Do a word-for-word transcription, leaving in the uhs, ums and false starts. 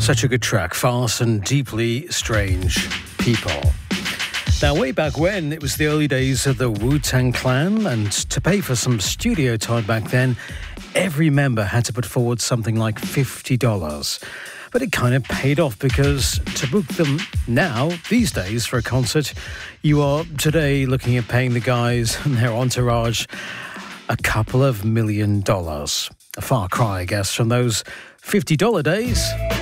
Such a good track, Fast and Deeply Strange People. Now, way back when, it was the early days of the Wu-Tang Clan, and to pay for some studio time back then, every member had to put forward something like fifty dollars. But it kind of paid off, because to book them now, these days, for a concert, you are today looking at paying the guys and their entourage a couple of million dollars. A far cry, I guess, from those fifty dollars days.